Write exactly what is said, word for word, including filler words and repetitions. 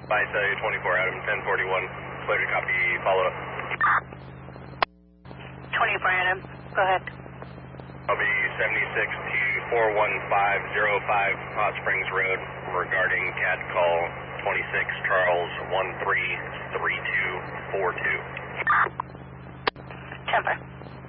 By cellular twenty-four, Adam, ten forty-one. Clear to copy, follow up. twenty-four, Adam. Go ahead. I'll be seventy-six to four one five zero five Hot Springs Road regarding C A D call twenty-six Charles one three three two four two. Temper.